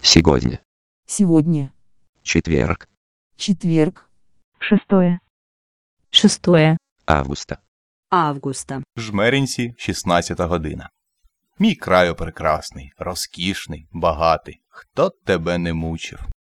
Сегодня. Сегодня. Четверг. Четверг. 6 Августа. августа, Жмеринці, 16 година. Мій краю прекрасний, розкішний, багатий. Хто тебе не мучив?